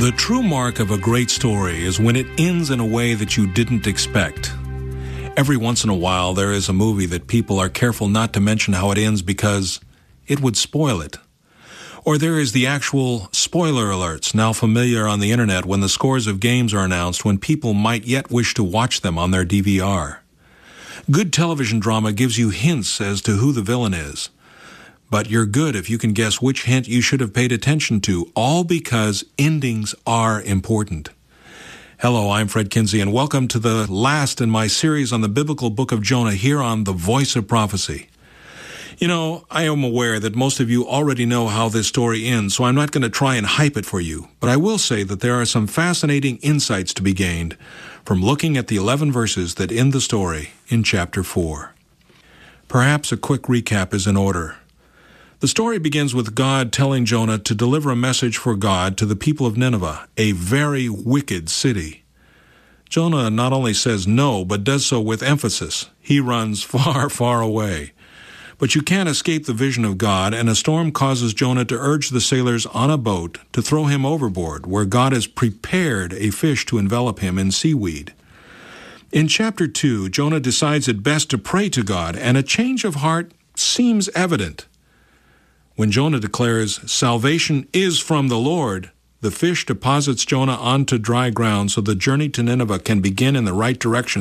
The true mark of a great story is when it ends in a way that you didn't expect. Every once in a while, there is a movie that people are careful not to mention how it ends because it would spoil it. Or there is the actual spoiler alerts, now familiar on the internet when the scores of games are announced when people might yet wish to watch them on their DVR. Good television drama gives you hints as to who the villain is. But you're good if you can guess which hint you should have paid attention to, all because endings are important. Hello, I'm Fred Kinsey, and welcome to the last in my series on the biblical book of Jonah here on The Voice of Prophecy. You know, I am aware that most of you already know how this story ends, so I'm not going to try and hype it for you. But I will say that there are some fascinating insights to be gained from looking at the 11 verses that end the story in chapter 4. Perhaps a quick recap is in order. The story begins with God telling Jonah to deliver a message for God to the people of Nineveh, a very wicked city. Jonah not only says no, but does so with emphasis. He runs far, far away. But you can't escape the vision of God, and a storm causes Jonah to urge the sailors on a boat to throw him overboard, where God has prepared a fish to envelop him in seaweed. In chapter 2, Jonah decides it best to pray to God, and a change of heart seems evident. When Jonah declares, "Salvation is from the Lord," the fish deposits Jonah onto dry ground so the journey to Nineveh can begin in the right direction